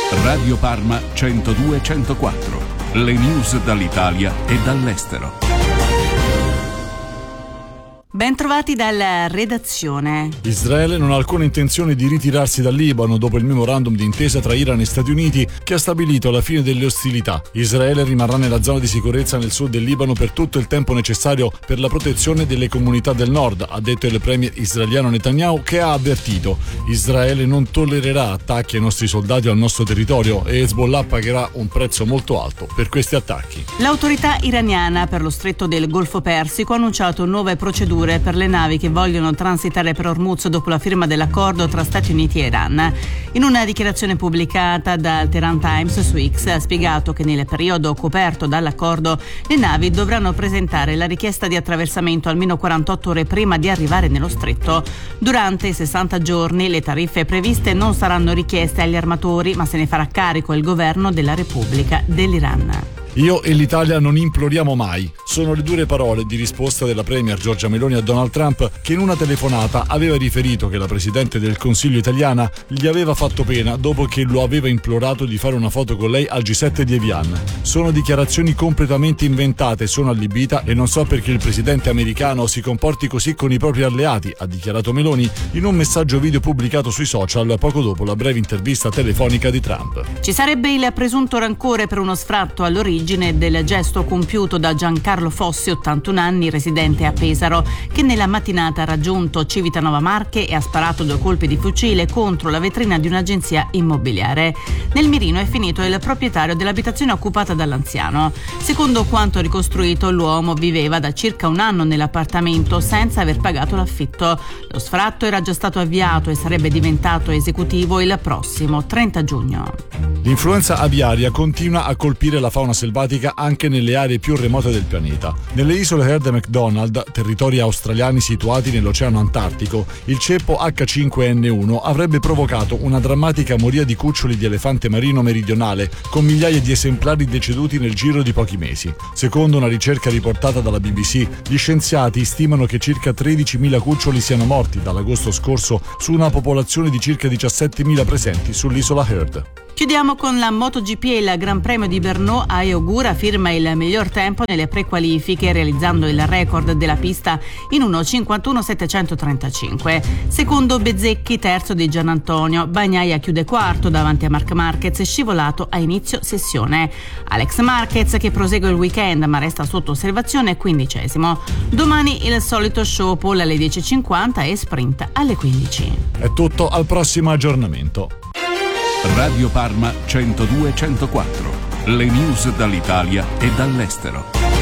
Radio Parma 102-104. Le news dall'Italia e dall'estero. Ben trovati dalla redazione. Israele non ha alcuna intenzione di ritirarsi dal Libano dopo il memorandum di intesa tra Iran e Stati Uniti che ha stabilito la fine delle ostilità. Israele rimarrà nella zona di sicurezza nel sud del Libano per tutto il tempo necessario per la protezione delle comunità del nord, ha detto il premier israeliano Netanyahu, che ha avvertito: Israele non tollererà attacchi ai nostri soldati o al nostro territorio e Hezbollah pagherà un prezzo molto alto per questi attacchi. L'autorità iraniana per lo stretto del Golfo Persico ha annunciato nuove procedure per le navi che vogliono transitare per Hormuz dopo la firma dell'accordo tra Stati Uniti e Iran. In una dichiarazione pubblicata dal Tehran Times su X ha spiegato che nel periodo coperto dall'accordo le navi dovranno presentare la richiesta di attraversamento almeno 48 ore prima di arrivare nello stretto. Durante i 60 giorni le tariffe previste non saranno richieste agli armatori, ma se ne farà carico il governo della Repubblica dell'Iran. Io e l'Italia non imploriamo mai. Sono le dure parole di risposta della premier Giorgia Meloni a Donald Trump, che in una telefonata aveva riferito che la presidente del Consiglio italiana gli aveva fatto pena dopo che lo aveva implorato di fare una foto con lei al G7 di Evian. Sono dichiarazioni completamente inventate, sono allibita e non so perché il presidente americano si comporti così con i propri alleati, ha dichiarato Meloni in un messaggio video pubblicato sui social poco dopo la breve intervista telefonica di Trump. Ci sarebbe il presunto rancore per uno sfratto all'origine del gesto compiuto da Giancarlo Fossi, 81 anni, residente a Pesaro, che nella mattinata ha raggiunto Civitanova Marche e ha sparato 2 colpi di fucile contro la vetrina di un'agenzia immobiliare. Nel mirino è finito il proprietario dell'abitazione occupata dall'anziano. Secondo quanto ricostruito, l'uomo viveva da circa un anno nell'appartamento senza aver pagato l'affitto. Lo sfratto era già stato avviato e sarebbe diventato esecutivo il prossimo 30 giugno. L'influenza aviaria continua a colpire la fauna selvatica anche nelle aree più remote del pianeta. Nelle isole Heard e McDonald, territori australiani situati nell'Oceano Antartico, il ceppo H5N1 avrebbe provocato una drammatica moria di cuccioli di elefante marino meridionale, con migliaia di esemplari deceduti nel giro di pochi mesi. Secondo una ricerca riportata dalla BBC, gli scienziati stimano che circa 13.000 cuccioli siano morti dall'agosto scorso su una popolazione di circa 17.000 presenti sull'isola Heard. Chiudiamo con la MotoGP e il Gran Premio di Brno. Ai Ogura firma il miglior tempo nelle prequalifiche, realizzando il record della pista in 1:51.735. Secondo Bezzecchi, terzo di Gianantonio. Bagnaia chiude quarto davanti a Marc Marquez, scivolato a inizio sessione. Alex Marquez, che prosegue il weekend ma resta sotto osservazione, 15°. Domani il solito show, pole alle 10:50 e sprint alle 15. È tutto, al prossimo aggiornamento. Radio Parma 102-104. Le news dall'Italia e dall'estero.